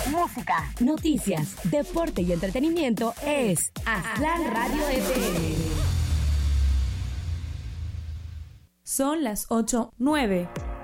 música, noticias, deporte y entretenimiento es Aztlán Radio FM. Son las 8:09.